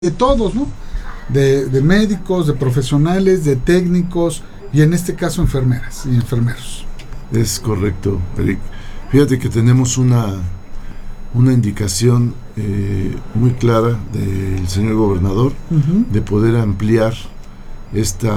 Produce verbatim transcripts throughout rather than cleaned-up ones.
de todos, ¿no? De, de médicos, de profesionales, de técnicos y en este caso enfermeras y enfermeros. Es correcto, Eric. Fíjate que tenemos una, una indicación eh, muy clara del señor gobernador uh-huh. de poder ampliar esta,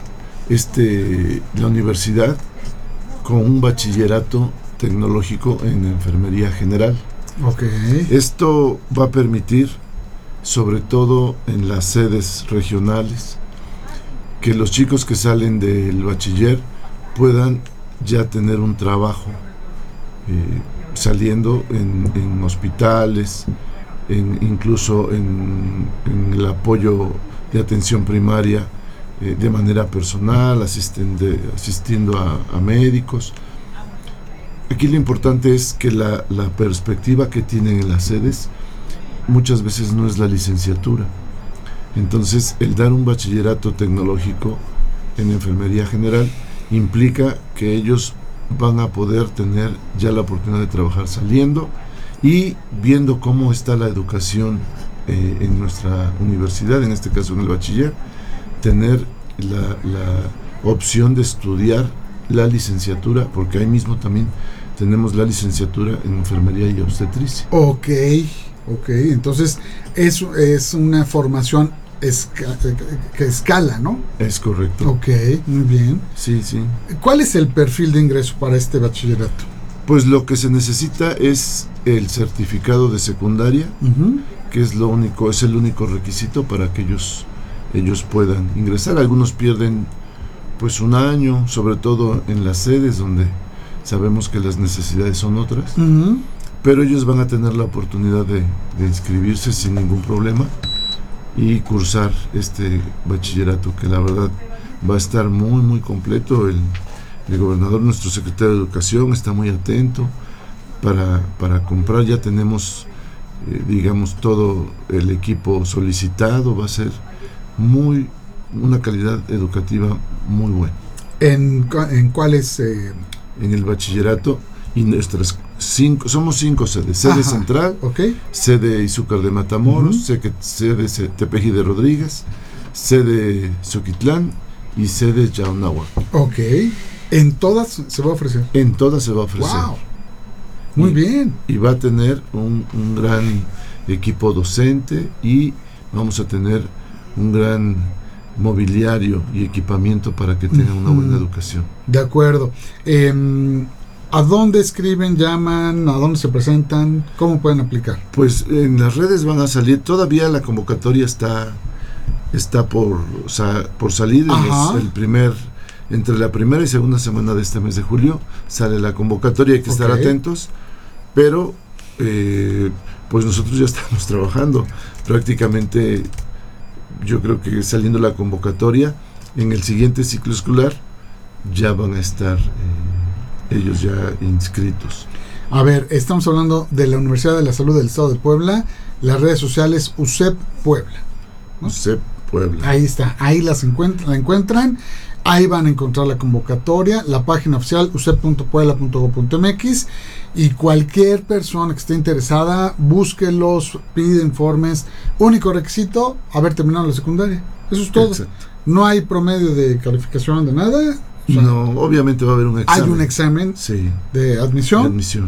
este, la universidad con un bachillerato tecnológico en enfermería general. Okay. Esto va a permitir, sobre todo en las sedes regionales, que los chicos que salen del bachiller puedan ya tener un trabajo eh, saliendo en, en hospitales, en, incluso en, en el apoyo de atención primaria eh, de manera personal, asistente, asistiendo a, a médicos. Aquí lo importante es que la, la perspectiva que tienen en las sedes muchas veces no es la licenciatura. Entonces, el dar un bachillerato tecnológico en enfermería general implica que ellos van a poder tener ya la oportunidad de trabajar saliendo y viendo cómo está la educación eh, en nuestra universidad, en este caso en el bachiller, tener la, la opción de estudiar la licenciatura, porque ahí mismo también tenemos la licenciatura en enfermería y obstetricia. Ok, ok, entonces es, es una formación esca- que escala, ¿no? Es correcto. Ok, muy bien. Sí, sí. ¿Cuál es el perfil de ingreso para este bachillerato? Pues lo que se necesita es el certificado de secundaria, uh-huh. que es lo único, es el único requisito para que ellos, ellos puedan ingresar. Algunos pierden pues un año, sobre todo en las sedes donde sabemos que las necesidades son otras, uh-huh. pero ellos van a tener la oportunidad de, de inscribirse sin ningún problema y cursar este bachillerato, que la verdad va a estar muy muy completo. El, el gobernador, nuestro secretario de Educación, está muy atento para, para comprar. Ya tenemos eh, digamos todo el equipo solicitado. Va a ser muy una calidad educativa muy buena. ¿En, en cuáles? Eh... En el bachillerato y nuestras cinco, somos cinco sedes, sede Ajá, central, okay. sede Izúcar de Matamoros, uh-huh. sede, sede Tepeji de Rodríguez, sede Xoquitlán y sede Yaunáhuac. Ok, ¿en todas se va a ofrecer? En todas se va a ofrecer. Wow. Muy y, bien. Y va a tener un, un gran equipo docente y vamos a tener un gran mobiliario y equipamiento para que tengan una buena educación. De acuerdo. Eh, ¿A dónde escriben, llaman, a dónde se presentan? ¿Cómo pueden aplicar? Pues en las redes van a salir, todavía la convocatoria está está por, o sea, por salir. En el primer, entre la primera y segunda semana de este mes de julio sale la convocatoria, hay que okay. estar atentos, pero eh, pues nosotros ya estamos trabajando prácticamente. Yo creo que saliendo la convocatoria, en el siguiente ciclo escolar ya van a estar eh, ellos ya inscritos. A ver, estamos hablando de la Universidad de la Salud del Estado de Puebla, las redes sociales U C E P Puebla, ¿no? U C E P Puebla. Ahí está, ahí las encuentran, la encuentran, ahí van a encontrar la convocatoria, la página oficial u c e p punto puebla punto gob punto m x, y cualquier persona que esté interesada, búsquelos, pide informes. Único requisito, haber terminado la secundaria. Eso es todo. Exacto. No hay promedio de calificación de nada. O sea, no, obviamente va a haber un examen. Hay un examen sí, de admisión. De admisión.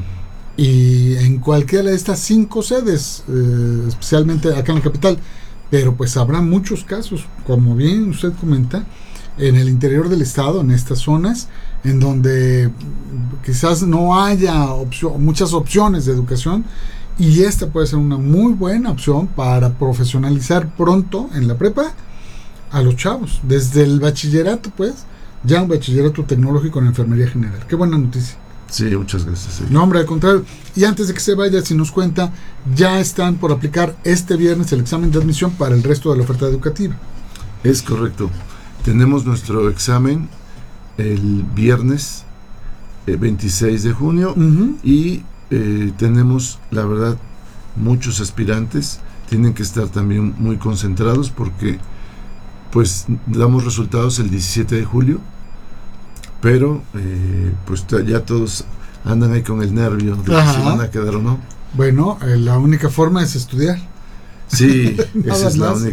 Y en cualquiera de estas cinco sedes, eh, especialmente acá en la capital. Pero pues habrá muchos casos, como bien usted comenta, en el interior del estado, en estas zonas, en donde quizás no haya opción, muchas opciones de educación, y esta puede ser una muy buena opción para profesionalizar pronto en la prepa a los chavos, desde el bachillerato, pues, ya un bachillerato tecnológico en enfermería general. Qué buena noticia. Sí, muchas gracias. Sí. No, hombre, al contrario. Y antes de que se vaya, si nos cuenta, ya están por aplicar este viernes el examen de admisión para el resto de la oferta educativa. Es correcto. Tenemos nuestro examen el viernes eh, veintiséis de junio uh-huh. y eh, tenemos, la verdad, muchos aspirantes. Tienen que estar también muy concentrados porque pues damos resultados el diecisiete de julio, pero eh, pues ya todos andan ahí con el nervio de Ajá. si van a quedar o no. Bueno, eh, la única forma es estudiar. Sí, Nada esa es la más. única